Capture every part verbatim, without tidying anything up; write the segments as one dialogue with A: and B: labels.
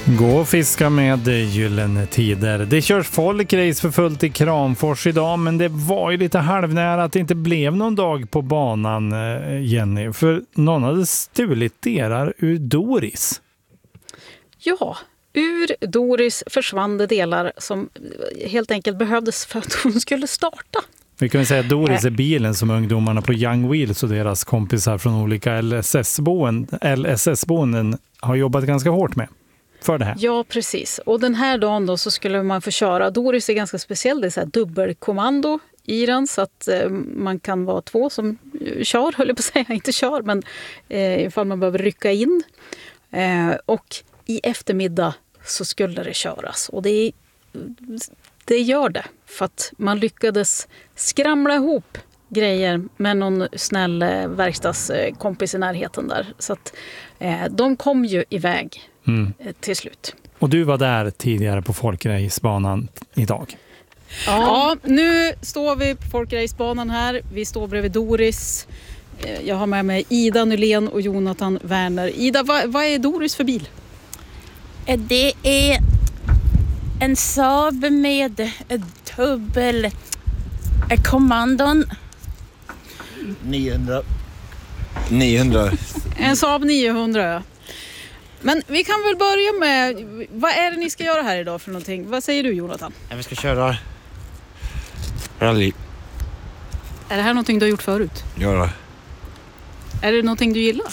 A: Gå och fiska med Gyllene Tider. Det körs folkrace för fullt i Kramfors idag, men det var ju lite halvnära att det inte blev någon dag på banan, Jenny. För någon hade stulit delar ur Doris.
B: Ja, ur Doris försvann det delar som helt enkelt behövdes för att hon skulle starta.
A: Vi kan säga att Doris är bilen som ungdomarna på Young Wheels och deras kompisar från olika L S S-boenden, L S S-boenden har jobbat ganska hårt med. För det här.
B: Ja, precis. Och den här dagen då så skulle man få köra. Doris är ganska speciell. Det är så här dubbelkommando i den så att eh, man kan vara två som kör, höll jag på att säga. Inte kör, men eh, ifall man behöver rycka in. Eh, och i eftermiddag så skulle det köras. Och det, det gör det. För att man lyckades skramla ihop grejer med någon snäll eh, verkstadskompis i närheten där. Så att eh, de kom ju iväg. Mm. Till slut.
A: Och du var där tidigare på folkracebanan idag.
B: Ja. ja, nu står vi på folkracebanan här. Vi står bredvid Doris. Jag har med mig Ida Nylén och Jonathan Werner. Ida, vad, vad är Doris för bil?
C: Det är en Saab med dubbel kommandon.
D: niohundra. niohundra.
B: En Saab niohundra. Men vi kan väl börja med, vad är det ni ska göra här idag för någonting? Vad säger du, Jonathan?
D: Ja, vi ska köra rally.
B: Är det här någonting du har gjort förut?
D: Ja då.
B: Är det någonting du gillar?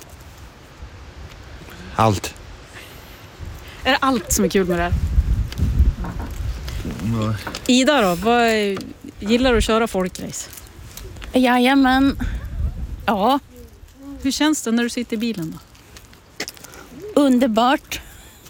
D: Allt.
B: Är det allt som är kul med det här?
D: Mm.
B: Ida då, vad är, gillar du att köra folkrace?
C: Jajamän. Ja.
B: Hur känns det när du sitter i bilen då?
C: Underbart.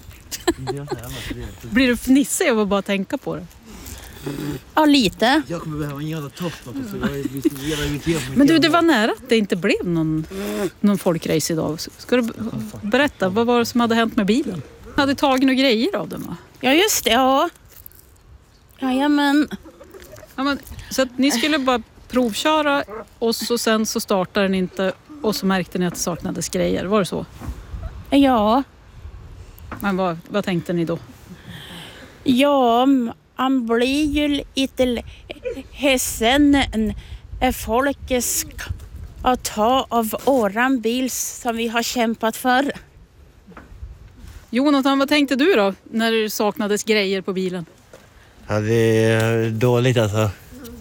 B: Blir du fnissig av att bara tänka på det?
C: Ja, lite.
D: Jag kommer behöva en jävla topp också, så jag är jävla irriterad.
B: Men du, det var nära att det inte blev någon, någon folkrace idag. Ska du berätta, vad var det som hade hänt med bilen? Du hade tagit några grejer av den, va?
C: Ja, just det, ja. Jajamän.
B: Ja, men, så att ni skulle bara provköra och så sen så startade den inte och så märkte ni att det saknades grejer. Var det så?
C: Ja.
B: Men vad, vad tänkte ni då?
C: Ja, han blir ju lite hässen när folk ska ta av åran bil som vi har kämpat för.
B: Jonathan, vad tänkte du då när det saknades grejer på bilen?
D: Ja, det är dåligt alltså.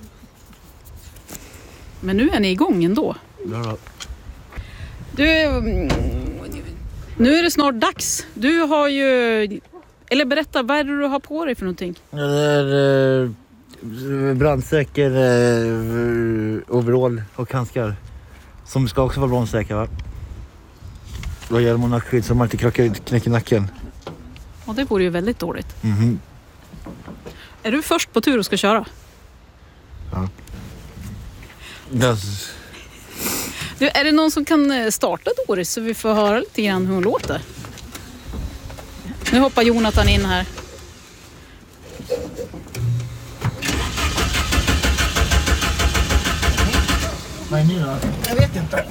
B: Men nu är ni igång ändå.
D: Ja då.
B: Du, nu är det snart dags. Du har ju... Eller berätta, vad är det du har på dig för någonting?
D: Ja, det är eh, brandsäker eh, overall och handskar. Som ska också vara brandsäkra, va? Då gör man nackskydd så man inte krockar, knäcker nacken.
B: Ja, det vore ju väldigt dåligt.
D: Mm-hmm.
B: Är du först på tur och ska köra?
D: Ja. Yes.
B: Du, är det någon som kan starta Doris så vi får höra lite grann hur hon låter? Nu hoppar Jonathan in här.
D: Vad är ni då? Jag vet inte.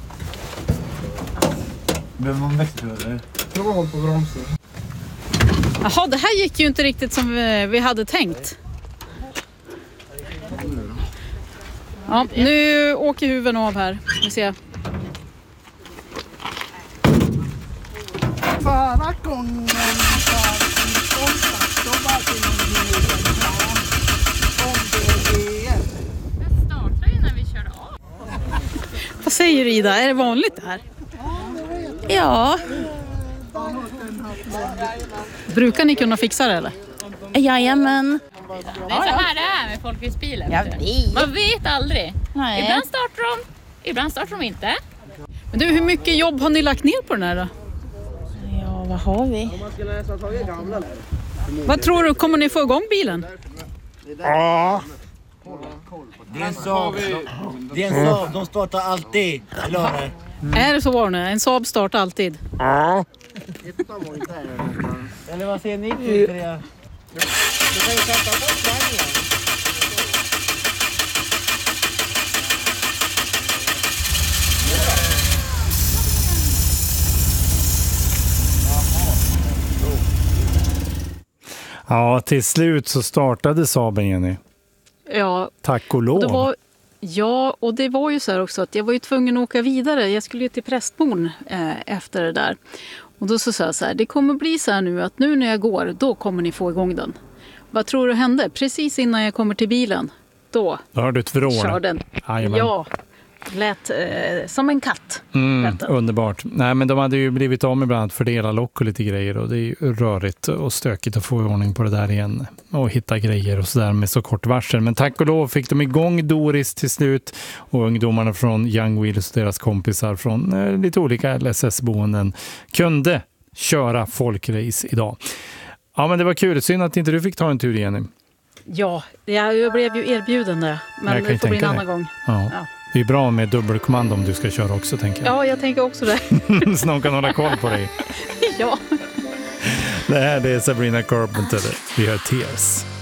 D: Behöver man växel eller?
E: Jag var håll på bromsen.
B: Jaha, det här gick ju inte riktigt som vi, vi hade tänkt. Ja, nu åker huven av här. Vi ser.
E: Förra gången sa vi då var det någonting om det är.
F: Det startade ju när vi körde av.
B: Vad säger du, Ida? Är det vanligt det här?
C: Ja,
B: Brukar ni kunna fixa det eller?
C: jajamän.
F: Det är så här det är med folkracebilen.
C: Jag vet.
F: Man vet aldrig.
C: Nej.
F: Ibland startar de, ibland startar de inte.
B: Men du, hur mycket jobb har ni lagt ner på den här då?
C: Ja, vad har vi?
B: Vad tror du, kommer ni få igång bilen?
D: Ja. Det är en Saab. Det är en Saab, de startar alltid. Eller?
B: Är det så, Arne? En Saab startar alltid.
D: Ja. Eller vad säger ni till det? Du kan ju sätta på slangen.
A: Ja, till slut så startade Saaben, Jenny.
B: Ja,
A: Tack och lov.
B: och det var, ja, och det var ju så här också att jag var ju tvungen att åka vidare. Jag skulle ju till Prästmon eh, efter det där. Och då så sa jag så här, det kommer bli så här nu att nu när jag går, då kommer ni få igång den. Vad tror du hände? Precis innan jag kommer till bilen, då
A: Då har du ett vrål.
B: kör den.
A: Jajamän.
B: Ja, lät eh, som en katt.
A: Mm,
B: lät den.
A: underbart. Nej, men de hade ju blivit av med bland annat fördela lock och lite grejer och det är ju rörigt och stökigt att få i ordning på det där igen och hitta grejer och sådär med så kort varsel. Men tack och lov fick de igång Doris till slut och ungdomarna från Young Wheels och deras kompisar från eh, lite olika L S S-boenden kunde köra folkrace idag. Ja, men det var kul. Synd att inte du fick ta en tur, Jenny.
B: Ja, jag blev ju erbjuden det. Men
A: Jag kan ju
B: det får bli en
A: tänka
B: annan
A: det.
B: gång.
A: Ja.
B: Ja.
A: Det är bra med dubbelkommando om du ska köra också, tänker jag.
B: Ja, jag tänker också det.
A: Så någon kan hålla koll på dig.
B: Ja.
A: Det här det är Sabrina Carpenter. Vi hör Tears.